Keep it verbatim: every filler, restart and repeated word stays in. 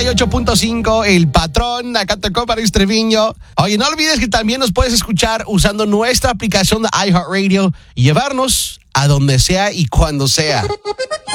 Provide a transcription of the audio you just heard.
y ocho punto cinco, El Patrón, acá tocó para Estreviño. Oye, no olvides que también nos puedes escuchar usando nuestra aplicación de iHeartRadio y llevarnos a donde sea y cuando sea.